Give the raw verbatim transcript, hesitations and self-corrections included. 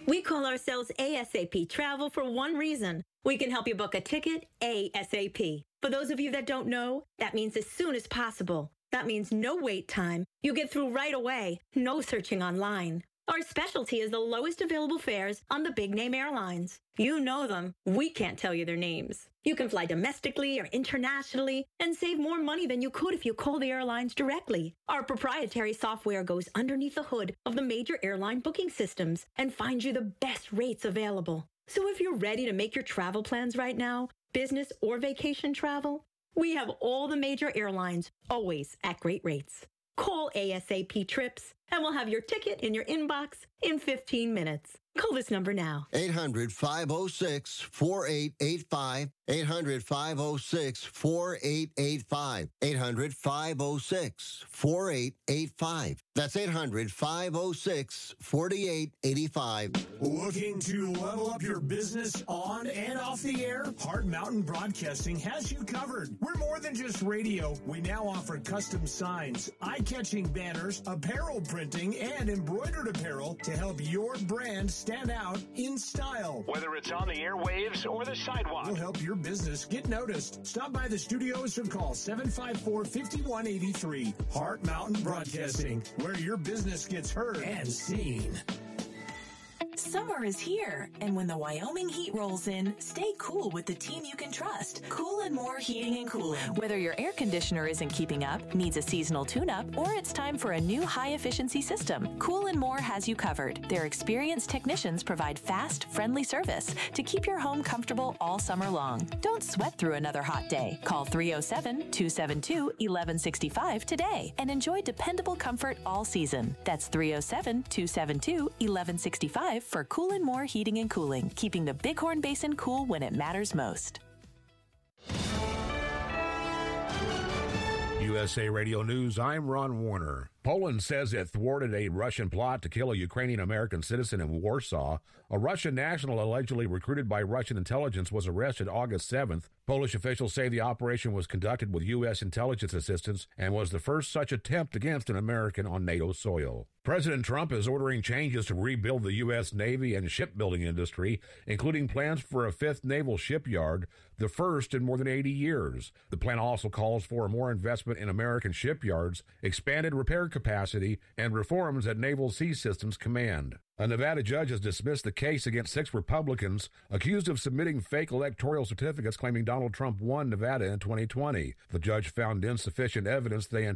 We call ourselves ASAP Travel for one reason. We can help you book a ticket ASAP. For those of you that don't know, that means as soon as possible. That means no wait time. You get through right away. No searching online. Our specialty is the lowest available fares on the big name airlines. You know them. We can't tell you their names. You can fly domestically or internationally and save more money than you could if you call the airlines directly. Our proprietary software goes underneath the hood of the major airline booking systems and finds you the best rates available. So if you're ready to make your travel plans right now, business or vacation travel, we have all the major airlines, always at great rates. Call ASAP Trips, and we'll have your ticket in your inbox in fifteen minutes. Call this number now. eight hundred, five oh six, four eight eight five. eight hundred, five oh six, four eight eight five. eight hundred, five oh six, four eight eight five. That's eight hundred, five oh six, four eight eight five. Looking to level up your business on and off the air? Hart Mountain Broadcasting has you covered. We're more than just radio. We now offer custom signs, eye-catching banners, apparel printing, and embroidered apparel to help your brand stand out in style. Whether it's on the airwaves or the sidewalk, we'll help your business get noticed. Stop by the studios or call seven five four, five one eight three. Hart Mountain Broadcasting, where your business gets heard and seen. Summer is here, and when the Wyoming heat rolls in, stay cool with the team you can trust. Cool and More Heating and Cooling. Whether your air conditioner isn't keeping up, needs a seasonal tune-up, or it's time for a new high-efficiency system, Cool and More has you covered. Their experienced technicians provide fast, friendly service to keep your home comfortable all summer long. Don't sweat through another hot day. Call three oh seven, two seven two, one one six five today and enjoy dependable comfort all season. That's three oh seven, two seven two, one one six five for Cool and More Heating and Cooling, keeping the Bighorn Basin cool when it matters most. U S A Radio News, I'm Ron Warner. Poland says it thwarted a Russian plot to kill a Ukrainian-American citizen in Warsaw. A Russian national allegedly recruited by Russian intelligence was arrested August seventh. Polish officials say the operation was conducted with U S intelligence assistance and was the first such attempt against an American on NATO soil. President Trump is ordering changes to rebuild the U S Navy and shipbuilding industry, including plans for a fifth naval shipyard, the first in more than eighty years. The plan also calls for more investment in American shipyards, expanded repair capacity, and reforms at Naval Sea Systems Command. A Nevada judge has dismissed the case against six Republicans accused of submitting fake electoral certificates claiming Donald Trump won Nevada in twenty twenty. The judge found insufficient evidence they